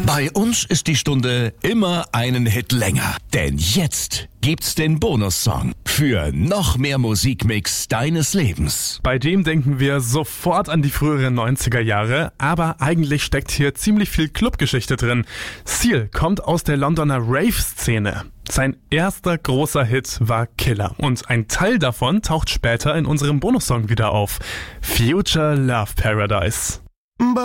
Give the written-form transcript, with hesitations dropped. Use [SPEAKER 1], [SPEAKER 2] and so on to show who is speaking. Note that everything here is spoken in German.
[SPEAKER 1] Bei uns ist die Stunde immer einen Hit länger. Denn jetzt gibt's den Bonussong für noch mehr Musikmix deines Lebens.
[SPEAKER 2] Bei dem denken wir sofort an die früheren 90er Jahre, aber eigentlich steckt hier ziemlich viel Clubgeschichte drin. Seal kommt aus der Londoner Rave-Szene. Sein erster großer Hit war Killer und ein Teil davon taucht später in unserem Bonussong wieder auf. Future Love Paradise.